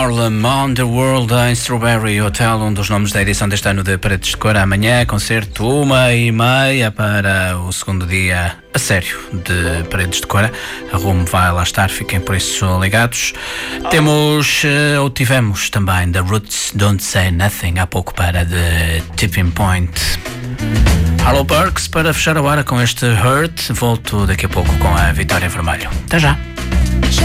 Harlem on the World em Strawberry Hotel, um dos nomes da edição deste ano de Paredes de Cor. Amanhã, concerto 1h30 para o segundo dia a sério de Paredes de Cor. A Rumo vai lá estar, fiquem por isso ligados. Tivemos também The Roots, Don't Say Nothing, há pouco para The Tipping Point. Harlow Perks para fechar a hora com este Hurt. Volto daqui a pouco com a Vitória Vermelho. Até já!